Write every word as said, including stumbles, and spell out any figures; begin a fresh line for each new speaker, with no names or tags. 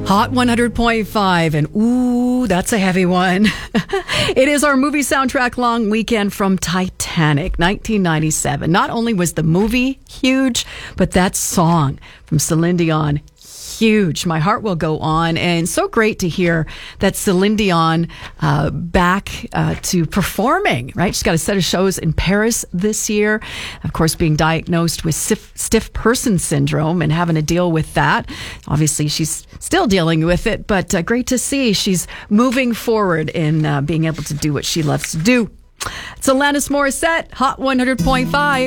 Hot one hundred point five, and ooh, that's a heavy one. It is our movie soundtrack long weekend from Titanic, nineteen ninety-seven. Not only was the movie huge, but that song from Celine Dion, huge. My Heart Will Go On. And so great to hear that Celine Dion uh, back uh, to performing, right? She's got a set of shows in Paris this year. Of course, being diagnosed with stiff, stiff person syndrome and having to deal with that. Obviously, she's still dealing with it, but uh, great to see she's moving forward in uh, being able to do what she loves to do. It's Alanis Morissette, Hot one hundred point five.